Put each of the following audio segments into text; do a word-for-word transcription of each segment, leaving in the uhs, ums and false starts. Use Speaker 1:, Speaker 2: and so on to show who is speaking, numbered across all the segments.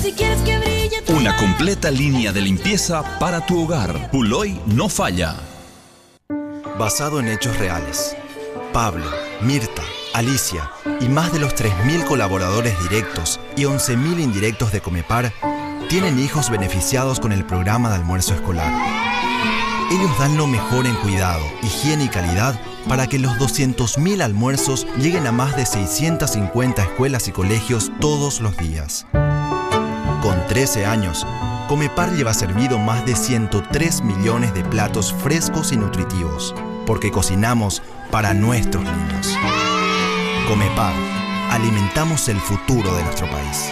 Speaker 1: Si quieres que brille tu
Speaker 2: Una completa línea de limpieza para tu hogar. Puloy no falla.
Speaker 3: Basado en hechos reales. Pablo, Mirta, Alicia y más de los tres mil colaboradores directos y once mil indirectos de Comepar tienen hijos beneficiados con el programa de almuerzo escolar. Ellos dan lo mejor en cuidado, higiene y calidad para que los doscientos mil almuerzos lleguen a más de seiscientas cincuenta escuelas y colegios todos los días. Con trece años, Comepar lleva servido más de ciento tres millones de platos frescos y nutritivos, porque cocinamos para nuestros niños. Comepar, alimentamos el futuro de nuestro país.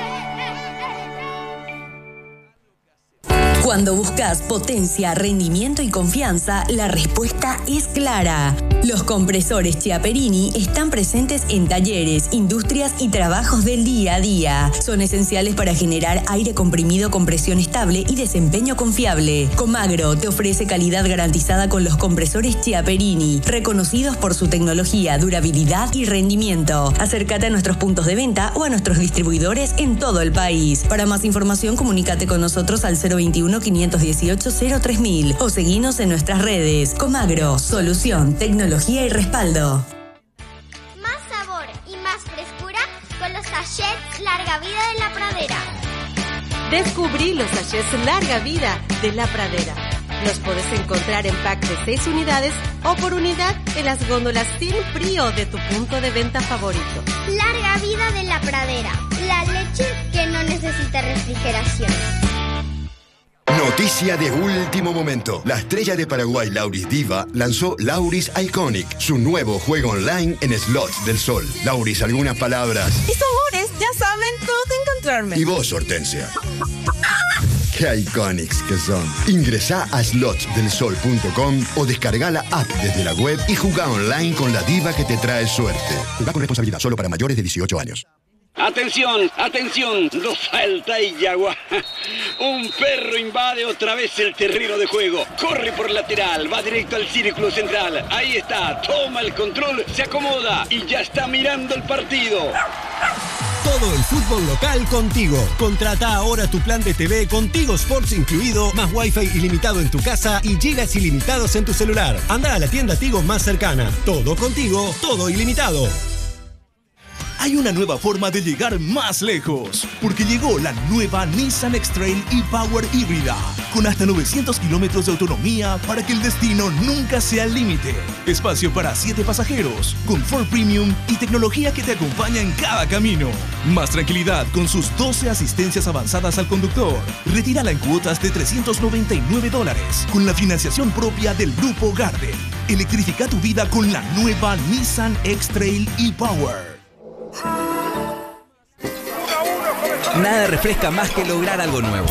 Speaker 4: Cuando buscas potencia, rendimiento y confianza, la respuesta es clara. Los compresores Chiaperini están presentes en talleres, industrias y trabajos del día a día. Son esenciales para generar aire comprimido con presión estable y desempeño confiable. Comagro te ofrece calidad garantizada con los compresores Chiaperini, reconocidos por su tecnología, durabilidad y rendimiento. Acércate a nuestros puntos de venta o a nuestros distribuidores en todo el país. Para más información, comunícate con nosotros al cero veintiuno, quinientos dieciocho, cero tres mil o seguinos en nuestras redes. Comagro, solución, tecnología y respaldo.
Speaker 5: Más sabor y más frescura con los sachets Larga Vida de La Pradera.
Speaker 6: Descubrí los sachets Larga Vida de La Pradera. Los podés encontrar en pack de seis unidades o por unidad en las góndolas sin frío de tu punto de venta favorito.
Speaker 5: Larga Vida de La Pradera. La leche que no necesita refrigeración.
Speaker 7: Noticia de último momento. La estrella de Paraguay Lauris Diva lanzó Lauris Iconic, su nuevo juego online en slots del sol. Lauris, algunas palabras.
Speaker 8: Mis amores ya saben dónde encontrarme.
Speaker 7: Y vos, Hortensia. ¡Qué iconics que son! Ingresá a slots del sol punto com o descarga la app desde la web y jugá online con la diva que te trae suerte. Jugá con responsabilidad, solo para mayores de dieciocho años.
Speaker 9: Atención, atención, no falta y yagua. Un perro invade otra vez el terreno de juego. Corre por lateral, va directo al círculo central. Ahí está, toma el control, se acomoda y ya está mirando el partido.
Speaker 10: Todo el fútbol local contigo. Contrata ahora tu plan de T V con Tigo Sports incluido, más wifi ilimitado en tu casa y gigas ilimitados en tu celular. Anda a la tienda Tigo más cercana. Todo contigo, todo ilimitado.
Speaker 11: Hay una nueva forma de llegar más lejos, porque llegó la nueva Nissan X-Trail e-Power híbrida, con hasta novecientos kilómetros de autonomía para que el destino nunca sea el límite. Espacio para siete pasajeros, confort premium y tecnología que te acompaña en cada camino. Más tranquilidad con sus doce asistencias avanzadas al conductor. Retírala en cuotas de trescientos noventa y nueve dólares, con la financiación propia del Grupo Garden. Electrifica tu vida con la nueva Nissan X-Trail e-Power.
Speaker 12: Nada refresca más que lograr algo nuevo.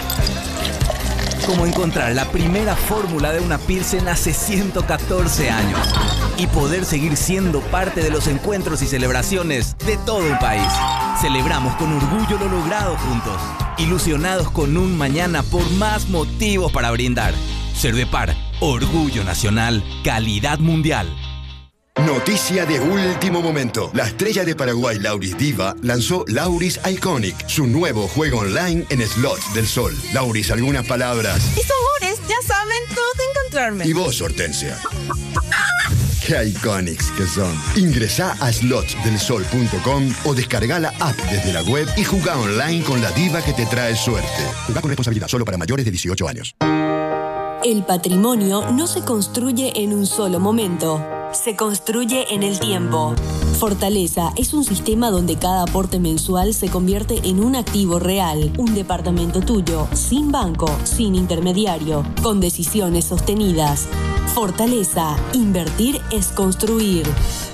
Speaker 12: Como encontrar la primera fórmula de una Pilsen hace ciento catorce años y poder seguir siendo parte de los encuentros y celebraciones de todo un país. Celebramos con orgullo lo logrado juntos, ilusionados con un mañana por más motivos para brindar. Cervepar, orgullo nacional, calidad mundial.
Speaker 7: Noticia de último momento. La estrella de Paraguay Lauris Diva lanzó Lauris Iconic, su nuevo juego online en slots del sol. Lauris, algunas palabras.
Speaker 8: Mis amores ya saben dónde encontrarme.
Speaker 7: Y vos, Hortensia. ¡Qué iconics que son! Ingresá a slots del sol punto com o descarga la app desde la web y jugá online con la diva que te trae suerte. Jugá con responsabilidad, solo para mayores de dieciocho años.
Speaker 4: El patrimonio no se construye en un solo momento. Se construye en el tiempo. Fortaleza es un sistema donde cada aporte mensual se convierte en un activo real, un departamento tuyo, sin banco, sin intermediario, con decisiones sostenidas. Fortaleza, invertir es construir.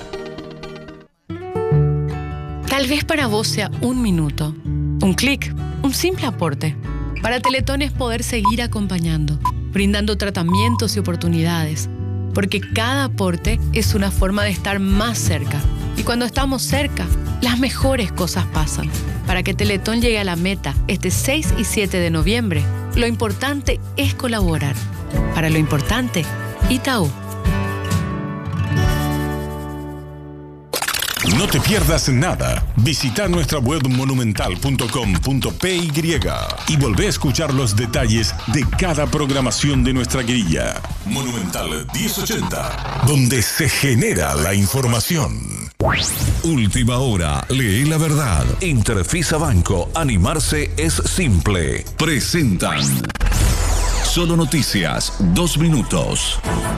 Speaker 13: Tal vez para vos sea un minuto, un clic, un simple aporte. Para Teletón es poder seguir acompañando, brindando tratamientos y oportunidades. Porque cada aporte es una forma de estar más cerca. Y cuando estamos cerca, las mejores cosas pasan. Para que Teletón llegue a la meta este seis y siete de noviembre, lo importante es colaborar. Para lo importante, Itaú.
Speaker 1: No te pierdas nada. Visita nuestra web monumental punto com punto p y y volvé a escuchar los detalles de cada programación de nuestra grilla. Monumental diez ochenta, donde se genera la información.
Speaker 14: Última hora, lee la verdad. Interfisa Banco, animarse es simple. Presentan Solo Noticias, dos minutos.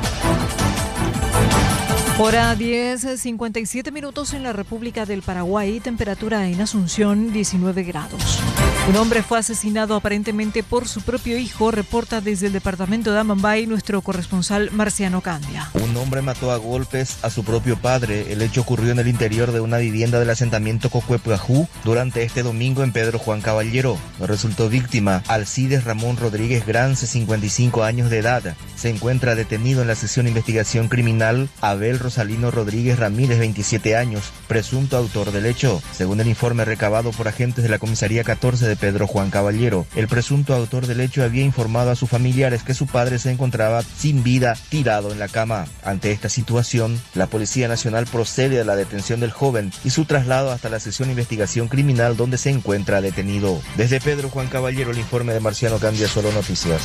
Speaker 15: Hora diez, cincuenta y siete minutos en la República del Paraguay, temperatura en Asunción diecinueve grados. Un hombre fue asesinado aparentemente por su propio hijo, reporta desde el departamento de Amambay nuestro corresponsal Marciano Candia.
Speaker 16: Un hombre mató a golpes a su propio padre. El hecho ocurrió en el interior de una vivienda del asentamiento Cocueplajú durante este domingo en Pedro Juan Caballero. Resultó víctima Alcides Ramón Rodríguez Grance, cincuenta y cinco años de edad. Se encuentra detenido en la sección de investigación criminal Abel Rosalino Rodríguez Ramírez, veintisiete años, presunto autor del hecho. Según el informe recabado por agentes de la comisaría catorce de Pedro Juan Caballero, el presunto autor del hecho había informado a sus familiares que su padre se encontraba sin vida, tirado en la cama. Ante esta situación, la Policía Nacional procede a la detención del joven y su traslado hasta la sección de investigación criminal donde se encuentra detenido. Desde Pedro Juan Caballero, el informe de Marciano Candia, Solo Noticias.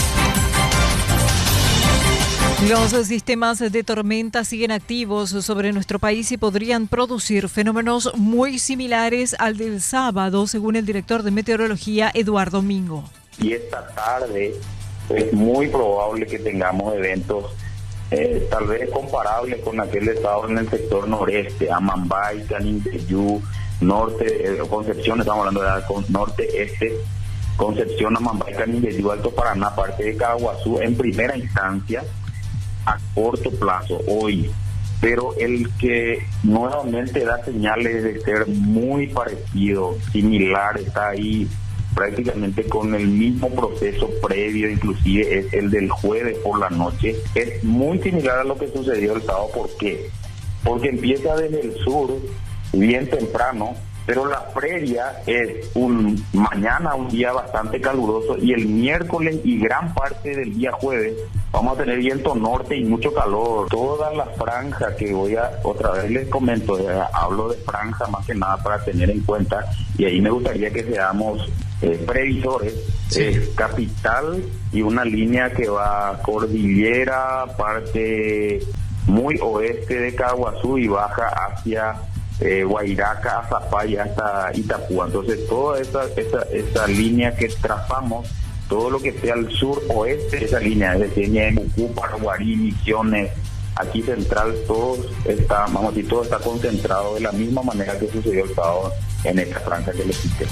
Speaker 15: Los sistemas de tormenta siguen activos sobre nuestro país y podrían producir fenómenos muy similares al del sábado, según el director de meteorología Eduardo Mingo.
Speaker 17: Y esta tarde es muy probable que tengamos eventos eh, tal vez comparables con aquel estado en el sector noreste, Amambay, Canindeyú, norte, eh, Concepción, estamos hablando de la con, norte, este, Concepción, Amambay, Canindeyú, Alto Paraná, parte de Caguazú, en primera instancia, a corto plazo, hoy, pero el que nuevamente da señales de ser muy parecido, similar, está ahí prácticamente con el mismo proceso previo, inclusive es el del jueves por la noche, es muy similar a lo que sucedió el sábado. ¿Por qué? Porque empieza desde el sur, bien temprano, pero la previa es un mañana, un día bastante caluroso, y el miércoles y gran parte del día jueves vamos a tener viento norte y mucho calor. Toda la franja que voy a, otra vez les comento, eh, hablo de franja más que nada para tener en cuenta, y ahí me gustaría que seamos eh, previsores, sí. Es capital y una línea que va cordillera, parte muy oeste de Caguazú y baja hacia Eh, Guairaca, Azapaya hasta Itapúa. Entonces toda esa, esa, esa línea que trazamos, todo lo que sea al sur oeste, esa línea, es decir, Ñemucú, Paraguarí, Misiones, aquí central, todo está, vamos a decir, todo está concentrado de la misma manera que sucedió el sábado en esta franja que les cité.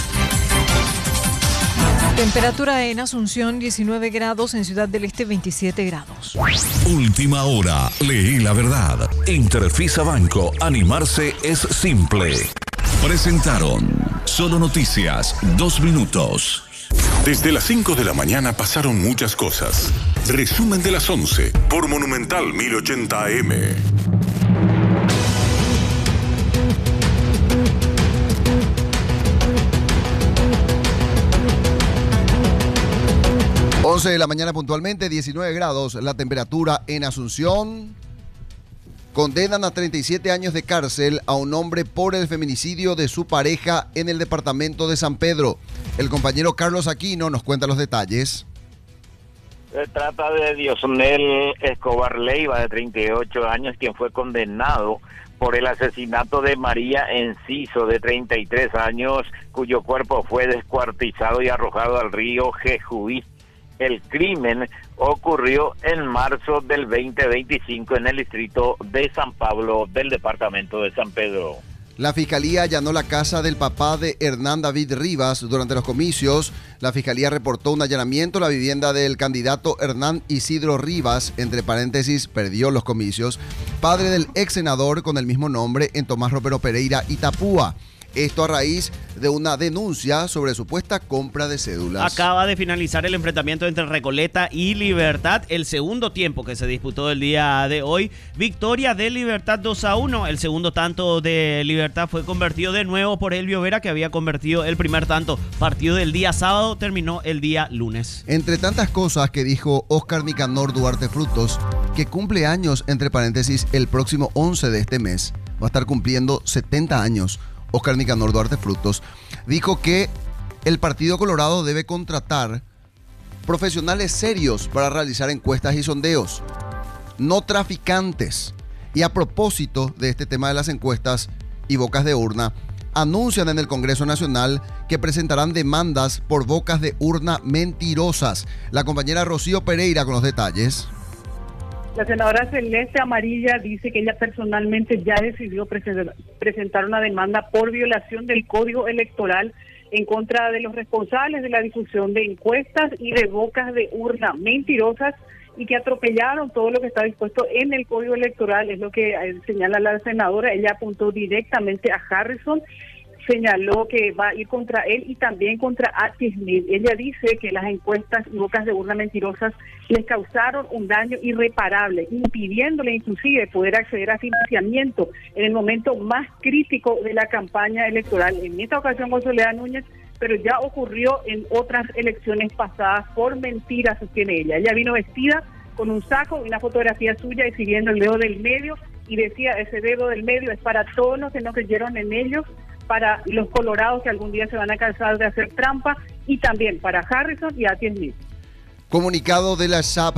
Speaker 15: Temperatura en Asunción diecinueve grados, en Ciudad del Este veintisiete grados.
Speaker 14: Última hora, lee la verdad. Interfisa Banco, animarse es simple. Presentaron Solo Noticias, dos minutos.
Speaker 1: Desde las cinco de la mañana pasaron muchas cosas. Resumen de las once por Monumental mil ochenta A M.
Speaker 18: once de la mañana puntualmente, diecinueve grados la temperatura en Asunción. Condenan a treinta y siete años de cárcel a un hombre por el feminicidio de su pareja en el departamento de San Pedro. El compañero Carlos Aquino nos cuenta los detalles.
Speaker 19: Se trata de Diosnel Escobar Leiva, de treinta y ocho años, quien fue condenado por el asesinato de María Enciso, de treinta y tres años, cuyo cuerpo fue descuartizado y arrojado al río Jejuí. El crimen ocurrió en marzo del veinte veinticinco en el distrito de San Pablo del departamento de San Pedro.
Speaker 18: La Fiscalía allanó la casa del papá de Hernán David Rivas durante los comicios. La Fiscalía reportó un allanamiento a la vivienda del candidato Hernán Isidro Rivas, entre paréntesis, perdió los comicios, padre del ex senador con el mismo nombre en Tomás Ropero Pereira, Itapúa. Esto a raíz de una denuncia sobre supuesta compra de cédulas.
Speaker 20: Acaba de finalizar el enfrentamiento entre Recoleta y Libertad, el segundo tiempo que se disputó el día de hoy. Victoria de Libertad dos a uno. El segundo tanto de Libertad fue convertido de nuevo por Elvio Vera, que había convertido el primer tanto. Partido del día sábado, terminó el día lunes.
Speaker 18: Entre tantas cosas que dijo Óscar Nicanor Duarte Frutos, que cumple años, entre paréntesis, el próximo once de este mes. va a estar cumpliendo setenta años, Óscar Nicanor Duarte Frutos, dijo que el Partido Colorado debe contratar profesionales serios para realizar encuestas y sondeos, no traficantes. Y a propósito de este tema de las encuestas y bocas de urna, anuncian en el Congreso Nacional que presentarán demandas por bocas de urna mentirosas. La compañera Rocío Pereira con los detalles.
Speaker 21: La senadora Celeste Amarilla dice que ella personalmente ya decidió presentar una demanda por violación del Código Electoral en contra de los responsables de la difusión de encuestas y de bocas de urna mentirosas y que atropellaron todo lo que está dispuesto en el Código Electoral. Es lo que eh, señala la senadora. Ella apuntó directamente a Harrison, señaló que va a ir contra él y también contra Ati Smith. Ella dice que las encuestas y bocas de urna mentirosas les causaron un daño irreparable, impidiéndole inclusive poder acceder a financiamiento en el momento más crítico de la campaña electoral. En esta ocasión con Soledad Núñez, pero ya ocurrió en otras elecciones pasadas por mentiras, sostiene ella. Ella vino vestida con un saco y una fotografía suya exhibiendo el dedo del medio y decía, ese dedo del medio es para todos los que no creyeron en ellos, para los colorados que algún día se van a cansar de hacer trampa y también para Harrison y Ati Smith.
Speaker 18: Comunicado de la S A P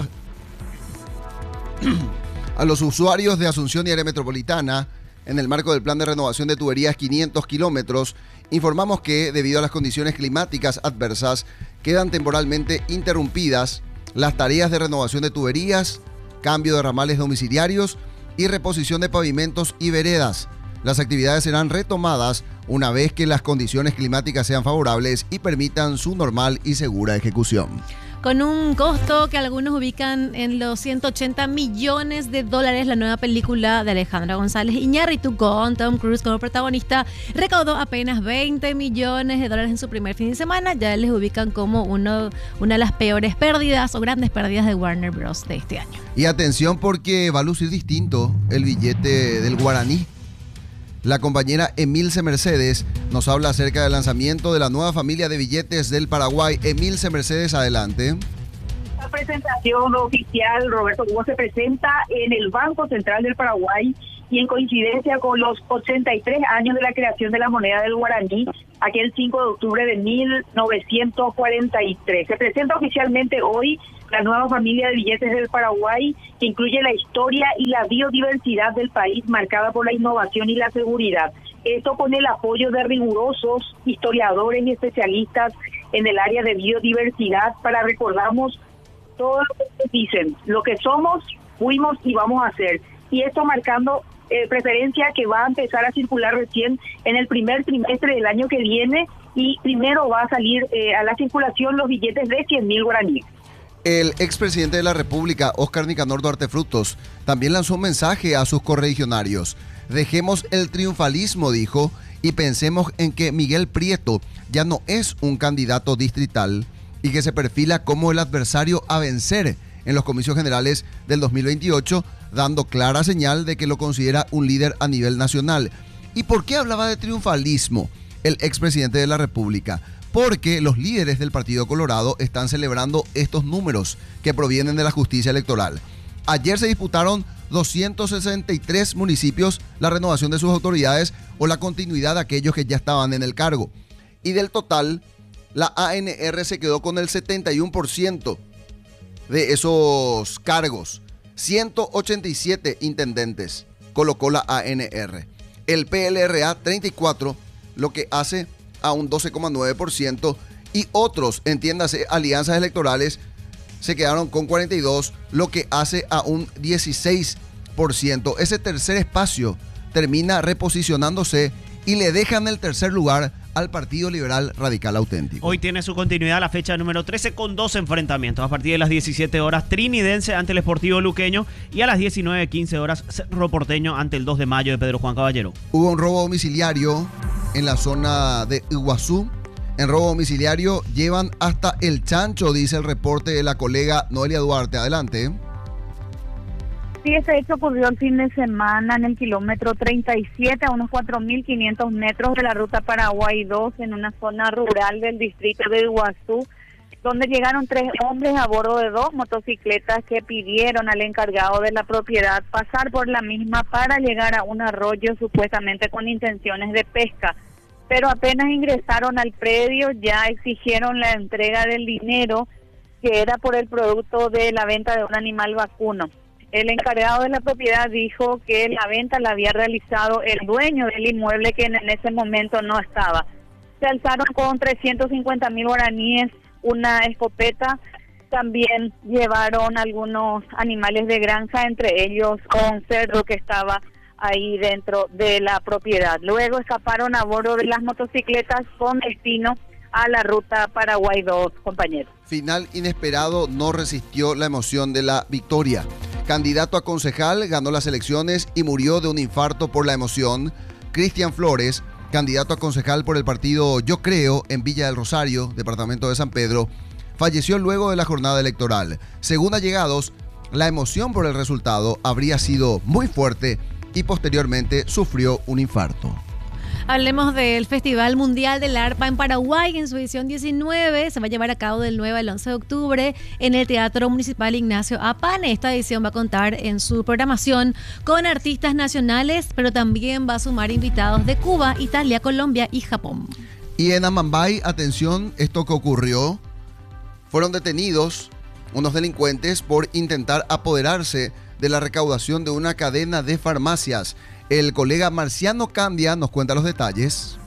Speaker 18: a los usuarios de Asunción y área metropolitana en el marco del plan de renovación de tuberías quinientos kilómetros, informamos que debido a las condiciones climáticas adversas quedan temporalmente interrumpidas las tareas de renovación de tuberías, cambio de ramales domiciliarios y reposición de pavimentos y veredas. Las actividades serán retomadas una vez que las condiciones climáticas sean favorables y permitan su normal y segura ejecución.
Speaker 22: Con un costo que algunos ubican en los ciento ochenta millones de dólares, la nueva película de Alejandra González Iñárritu con Tom Cruise como protagonista recaudó apenas veinte millones de dólares en su primer fin de semana. Ya les ubican como uno, una de las peores pérdidas o grandes pérdidas de Warner Bros. De este año.
Speaker 18: Y atención porque va a lucir distinto el billete del guaraní. La compañera Emilce Mercedes nos habla acerca del lanzamiento de la nueva familia de billetes del Paraguay. Emilce Mercedes, adelante.
Speaker 23: La presentación oficial, Roberto Hugo, se presenta en el Banco Central del Paraguay y en coincidencia con los ochenta y tres años de la creación de la moneda del guaraní, aquel cinco de octubre de mil novecientos cuarenta y tres. Se presenta oficialmente hoy la nueva familia de billetes del Paraguay, que incluye la historia y la biodiversidad del país marcada por la innovación y la seguridad. Esto con el apoyo de rigurosos historiadores y especialistas en el área de biodiversidad para recordarnos todo lo que dicen, lo que somos, fuimos y vamos a hacer. Y esto marcando eh, preferencia que va a empezar a circular recién en el primer trimestre del año que viene, y primero va a salir eh, a la circulación los billetes de cien mil guaraníes.
Speaker 18: El expresidente de la República, Óscar Nicanor Duarte Frutos, también lanzó un mensaje a sus correligionarios. Dejemos el triunfalismo, dijo, y pensemos en que Miguel Prieto ya no es un candidato distrital y que se perfila como el adversario a vencer en los comicios generales del dos mil veintiocho, dando clara señal de que lo considera un líder a nivel nacional. ¿Y por qué hablaba de triunfalismo el expresidente de la República? Porque los líderes del Partido Colorado están celebrando estos números que provienen de la justicia electoral. Ayer se disputaron doscientos sesenta y tres municipios la renovación de sus autoridades o la continuidad de aquellos que ya estaban en el cargo. Y del total, la A N R se quedó con el setenta y uno por ciento de esos cargos. ciento ochenta y siete intendentes colocó la A N R. El P L R A treinta y cuatro, lo que hace a un doce coma nueve por ciento, y otros, entiéndase, alianzas electorales, se quedaron con cuarenta y dos, lo que hace a un dieciséis por ciento. Ese tercer espacio termina reposicionándose y le dejan el tercer lugar al Partido Liberal Radical Auténtico.
Speaker 20: Hoy tiene su continuidad la fecha número trece con dos enfrentamientos. A partir de las diecisiete horas, Trinidense ante el Sportivo Luqueño, y a las diecinueve quince horas, Cerro Porteño ante el dos de mayo de Pedro Juan Caballero.
Speaker 18: Hubo un robo domiciliario en la zona de Iguazú. En robo domiciliario llevan hasta el chancho, dice el reporte de la colega Noelia Duarte. Adelante.
Speaker 23: Sí, ese hecho ocurrió el fin de semana en el kilómetro treinta y siete, a unos cuatro mil quinientos metros de la ruta Paraguay dos, en una zona rural del distrito de Iguazú. donde llegaron tres hombres a bordo de dos motocicletas que pidieron al encargado de la propiedad pasar por la misma para llegar a un arroyo supuestamente con intenciones de pesca. Pero apenas ingresaron al predio ya exigieron la entrega del dinero que era por el producto de la venta de un animal vacuno. El encargado de la propiedad dijo que la venta la había realizado el dueño del inmueble, que en ese momento no estaba. Se alzaron con trescientos cincuenta mil guaraníes, una escopeta, también llevaron algunos animales de granja, entre ellos un cerdo que estaba ahí dentro de la propiedad. Luego escaparon a bordo de las motocicletas con destino a la ruta Paraguay dos, compañeros.
Speaker 18: Final inesperado, no resistió la emoción de la victoria. Candidato a concejal, ganó las elecciones y murió de un infarto por la emoción. Cristian Flores, candidato a concejal por el partido Yo Creo en Villa del Rosario, departamento de San Pedro, falleció luego de la jornada electoral. Según allegados, la emoción por el resultado habría sido muy fuerte y posteriormente sufrió un infarto.
Speaker 22: Hablemos del Festival Mundial del Arpa en Paraguay en su edición diecinueve. Se va a llevar a cabo del nueve al once de octubre en el Teatro Municipal Ignacio Apane. Esta edición va a contar en su programación con artistas nacionales, pero también va a sumar invitados de Cuba, Italia, Colombia y Japón.
Speaker 18: Y en Amambay, atención, esto que ocurrió, fueron detenidos unos delincuentes por intentar apoderarse de la recaudación de una cadena de farmacias. El colega Marciano Candia nos cuenta los detalles.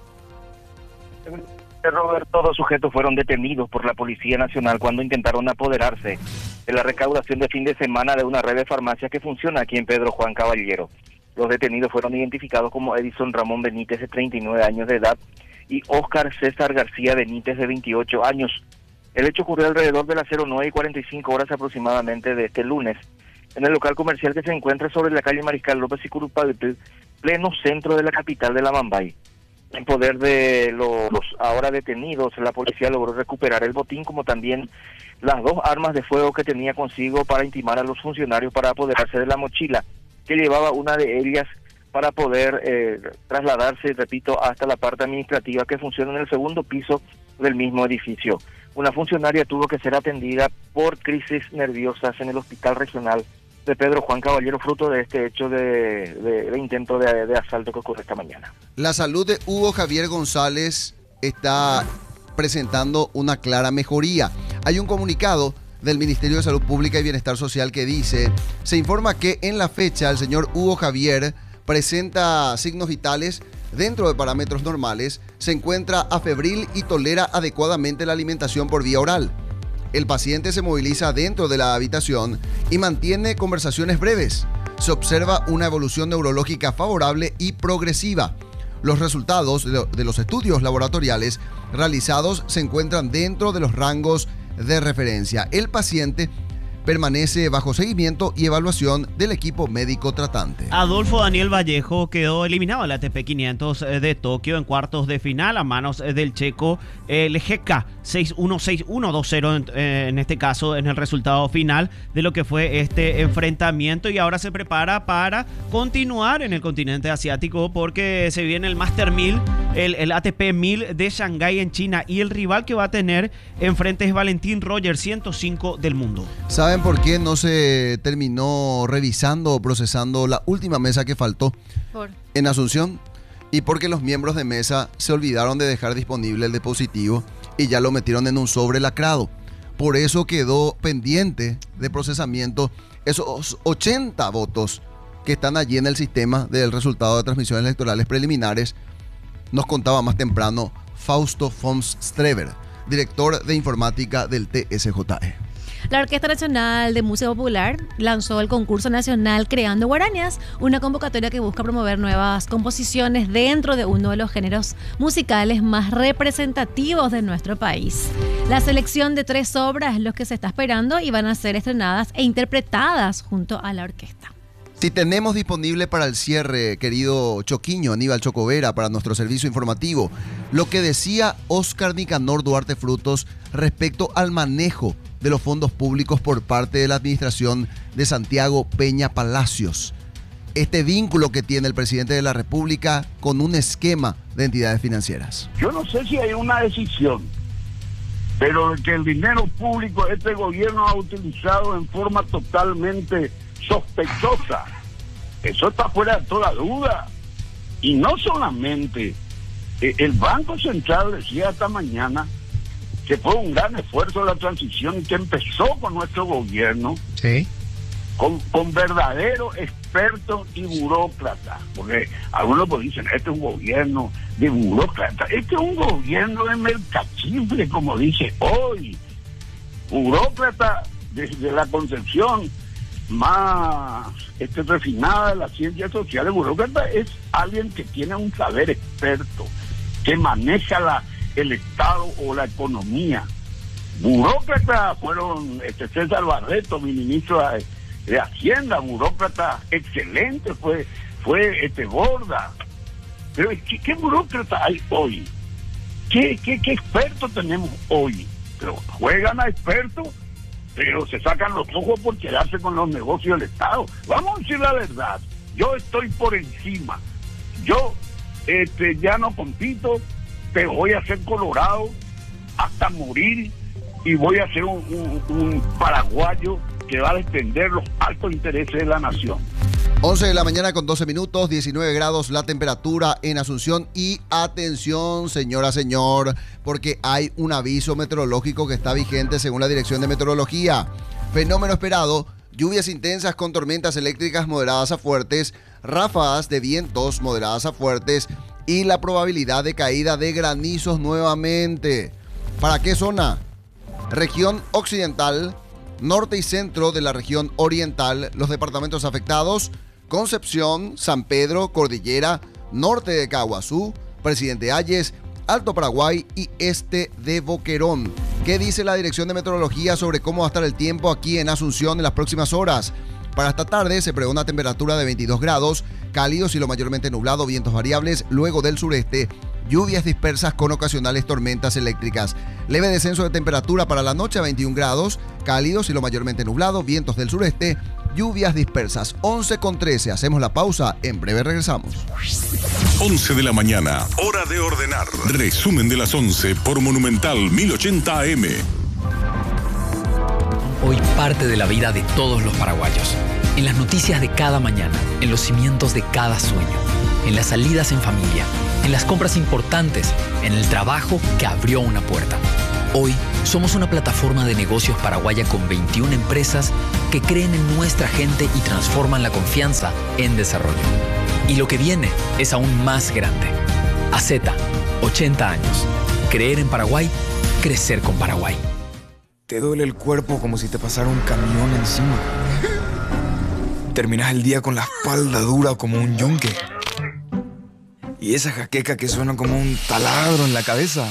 Speaker 16: Roberto, dos sujetos fueron detenidos por la Policía Nacional cuando intentaron apoderarse de la recaudación de fin de semana de una red de farmacias que funciona aquí en Pedro Juan Caballero. Los detenidos fueron identificados como Edison Ramón Benítez, de treinta y nueve años de edad, y Óscar César García Benítez, de veintiocho años. El hecho ocurrió alrededor de las nueve y cuarenta y cinco horas aproximadamente de este lunes, en el local comercial que se encuentra sobre la calle Mariscal López y Curupaytel, pleno centro de la capital de la Amambay. En poder de los, los ahora detenidos, la policía logró recuperar el botín, como también las dos armas de fuego que tenía consigo para intimar a los funcionarios para apoderarse de la mochila, que llevaba una de ellas para poder eh, trasladarse, repito, hasta la parte administrativa que funciona en el segundo piso del mismo edificio. Una funcionaria tuvo que ser atendida por crisis nerviosas en el Hospital Regional de Pedro Juan Caballero, fruto de este hecho de, de, de intento de, de asalto que ocurre esta mañana.
Speaker 18: La salud de Hugo Javier González está presentando una clara mejoría. Hay un comunicado del Ministerio de Salud Pública y Bienestar Social que dice: se informa que en la fecha el señor Hugo Javier presenta signos vitales dentro de parámetros normales, se encuentra afebril y tolera adecuadamente la alimentación por vía oral. El paciente se moviliza dentro de la habitación y mantiene conversaciones breves. Se observa una evolución neurológica favorable y progresiva. Los resultados de los estudios laboratoriales realizados se encuentran dentro de los rangos de referencia. El paciente permanece bajo seguimiento y evaluación del equipo médico tratante.
Speaker 20: Adolfo Daniel Vallejo quedó eliminado en la A T P quinientos de Tokio en cuartos de final a manos del checo el G K seis uno seis uno dos cero en, en este caso en el resultado final de lo que fue este enfrentamiento, y ahora se prepara para continuar en el continente asiático porque se viene el Master mil, el, el A T P mil de Shanghái en China, y el rival que va a tener enfrente es Valentín Roger, ciento cinco del mundo.
Speaker 18: ¿Saben por qué no se terminó revisando o procesando la última mesa que faltó
Speaker 22: ¿Por?
Speaker 18: en Asunción? Y porque los miembros de mesa se olvidaron de dejar disponible el dispositivo y ya lo metieron en un sobre lacrado. Por eso quedó pendiente de procesamiento esos ochenta votos que están allí en el sistema del resultado de transmisiones electorales preliminares. Nos contaba más temprano Fausto Fons Strever, director de informática del T S J E.
Speaker 22: La Orquesta Nacional de Música Popular lanzó el concurso nacional Creando Guarañas, una convocatoria que busca promover nuevas composiciones dentro de uno de los géneros musicales más representativos de nuestro país. La selección de tres obras es lo que se está esperando y van a ser estrenadas e interpretadas junto a la orquesta.
Speaker 18: Si tenemos disponible para el cierre, querido Choquiño, Aníbal Chocovera, para nuestro servicio informativo, lo que decía Óscar Nicanor Duarte Frutos respecto al manejo de los fondos públicos por parte de la administración de Santiago Peña Palacios. Este vínculo que tiene el presidente de la República con un esquema de entidades financieras.
Speaker 2: Yo no sé si hay una decisión pero que el dinero público este gobierno ha utilizado en forma totalmente sospechosa, eso está fuera de toda duda. Y no solamente, eh, el Banco Central decía esta mañana que fue un gran esfuerzo de la transición que empezó con nuestro gobierno,
Speaker 3: sí,
Speaker 2: con, con verdaderos expertos y burócratas, porque algunos pues dicen, este es un gobierno de burócratas, este es un gobierno de mercachifle, como dice hoy, burócrata desde la concepción más este, refinada de las ciencias sociales. Burócrata es alguien que tiene un saber experto, que maneja la, el Estado o la economía. Burócratas fueron este, César Barreto, mi ministro de, de Hacienda, burócrata excelente, fue, fue este Borda. Pero ¿qué, qué burócrata hay hoy? ¿Qué, qué, qué expertos tenemos hoy? Pero juegan a expertos, pero se sacan los ojos por quedarse con los negocios del Estado. Vamos a decir la verdad, yo estoy por encima, yo este, ya no compito, pero voy a ser colorado hasta morir y voy a ser un, un, un paraguayo que va a defender los altos intereses de la nación.
Speaker 18: once de la mañana con doce minutos, diecinueve grados la temperatura en Asunción. Y atención, señora, señor, porque hay un aviso meteorológico que está vigente según la Dirección de Meteorología. Fenómeno esperado: lluvias intensas con tormentas eléctricas moderadas a fuertes, ráfagas de vientos moderadas a fuertes y la probabilidad de caída de granizos nuevamente. ¿Para qué zona? Región occidental, norte y centro de la región oriental. Los departamentos afectados: Concepción, San Pedro, Cordillera, norte de Caguazú, Presidente Hayes, Alto Paraguay y este de Boquerón. ¿Qué dice la Dirección de Meteorología sobre cómo va a estar el tiempo aquí en Asunción en las próximas horas? Para esta tarde se prevé una temperatura de veintidós grados, cálido y lo mayormente nublado, vientos variables, luego del sureste, lluvias dispersas con ocasionales tormentas eléctricas. Leve descenso de temperatura para la noche a veintiún grados, cálidos y lo mayormente nublado, vientos del sureste, lluvias dispersas. once con trece, hacemos la pausa, en breve regresamos.
Speaker 1: once de la mañana, hora de ordenar. Resumen de las once por Monumental mil ochenta A M.
Speaker 6: Hoy parte de la vida de todos los paraguayos. En las noticias de cada mañana, en los cimientos de cada sueño, en las salidas en familia, en las compras importantes, en el trabajo que abrió una puerta. Hoy somos una plataforma de negocios paraguaya con veintiuna empresas que creen en nuestra gente y transforman la confianza en desarrollo. Y lo que viene es aún más grande. A Z, ochenta años. Creer en Paraguay, crecer con Paraguay.
Speaker 3: Te duele el cuerpo como si te pasara un camión encima. Terminas el día con la espalda dura como un yunque. Y esa jaqueca que suena como un taladro en la cabeza.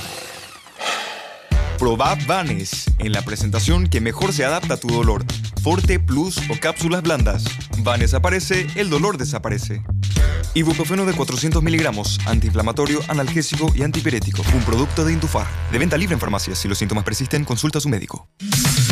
Speaker 24: Probá Vanes en la presentación que mejor se adapta a tu dolor. Forte, Plus o cápsulas blandas. Vanes aparece, el dolor desaparece. Ibuprofeno de cuatrocientos miligramos, antiinflamatorio, analgésico y antipirético. Un producto de Intufar. De venta libre en farmacias. Si los síntomas persisten, consulta a su médico.